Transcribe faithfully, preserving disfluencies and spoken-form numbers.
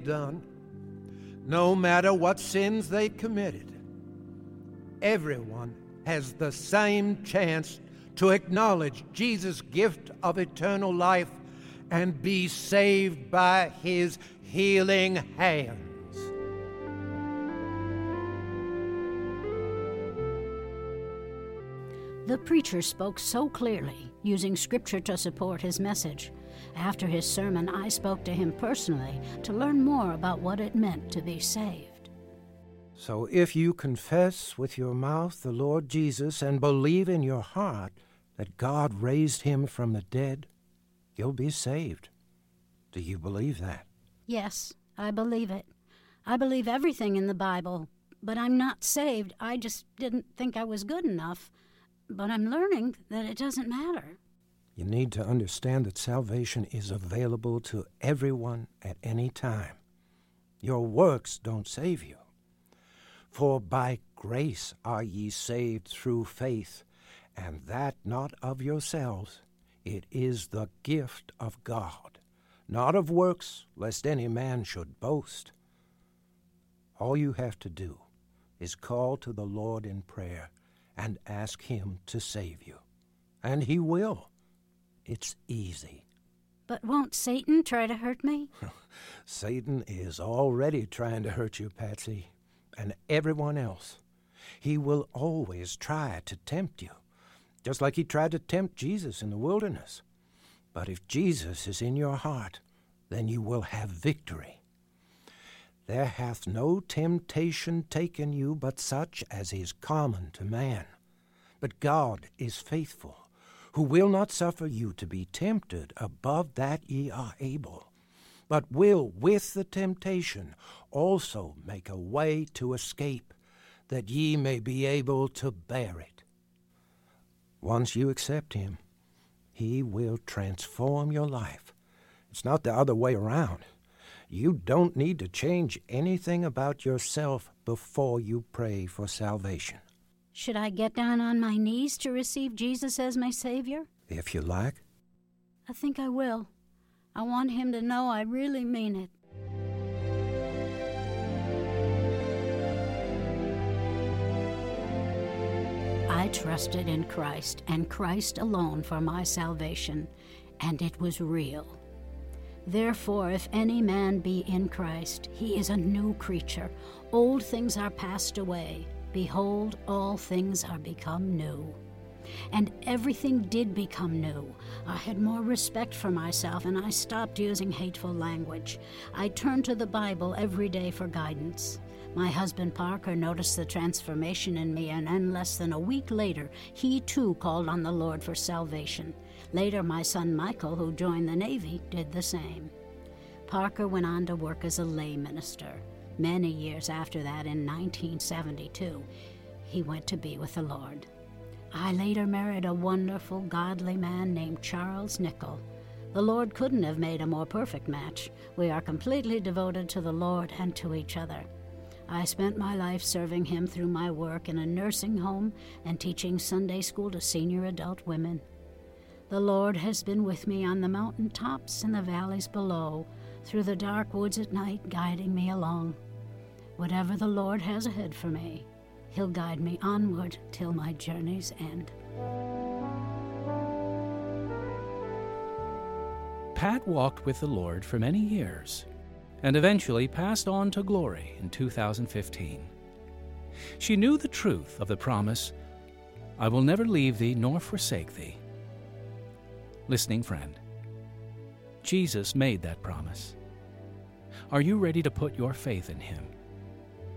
they've done, no matter what sins they committed. Everyone has the same chance to acknowledge Jesus' gift of eternal life and be saved by his healing hands. The preacher spoke so clearly, using Scripture to support his message. After his sermon, I spoke to him personally to learn more about what it meant to be saved. So if you confess with your mouth the Lord Jesus and believe in your heart that God raised him from the dead, you'll be saved. Do you believe that? Yes, I believe it. I believe everything in the Bible, but I'm not saved. I just didn't think I was good enough. But I'm learning that it doesn't matter. You need to understand that salvation is available to everyone at any time. Your works don't save you. For by grace are ye saved through faith, and that not of yourselves. It is the gift of God, not of works, lest any man should boast. All you have to do is call to the Lord in prayer and ask him to save you. And he will. It's easy. But won't Satan try to hurt me? Satan is already trying to hurt you, Patsy, and everyone else. He will always try to tempt you, just like he tried to tempt Jesus in the wilderness. But if Jesus is in your heart, then you will have victory. There hath no temptation taken you but such as is common to man. But God is faithful, who will not suffer you to be tempted above that ye are able, but will with the temptation also make a way to escape, that ye may be able to bear it. Once you accept him, he will transform your life. It's not the other way around. You don't need to change anything about yourself before you pray for salvation. Should I get down on my knees to receive Jesus as my Savior? If you like. I think I will. I want him to know I really mean it. I trusted in Christ and Christ alone for my salvation, and it was real. Therefore, if any man be in Christ, he is a new creature. Old things are passed away. Behold, all things are become new. And everything did become new. I had more respect for myself, and I stopped using hateful language. I turned to the Bible every day for guidance. My husband Parker noticed the transformation in me, and then less than a week later, he too called on the Lord for salvation. Later, my son Michael, who joined the Navy, did the same. Parker went on to work as a lay minister. Many years after that, in nineteen seventy-two, he went to be with the Lord. I later married a wonderful, godly man named Charles Nichol. The Lord couldn't have made a more perfect match. We are completely devoted to the Lord and to each other. I spent my life serving him through my work in a nursing home and teaching Sunday school to senior adult women. The Lord has been with me on the mountain tops and the valleys below, through the dark woods at night, guiding me along. Whatever the Lord has ahead for me, he'll guide me onward till my journey's end. Pat walked with the Lord for many years and eventually passed on to glory in two thousand fifteen. She knew the truth of the promise, I will never leave thee nor forsake thee. Listening friend, Jesus made that promise. Are you ready to put your faith in him